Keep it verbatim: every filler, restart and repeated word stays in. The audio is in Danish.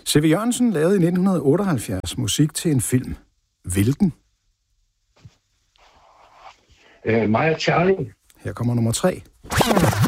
C V. Jørgensen lavede i nitten otteoghalvfjerds musik til en film. Hvilken? Øh, mig og Charlie. Her kommer nummer tre.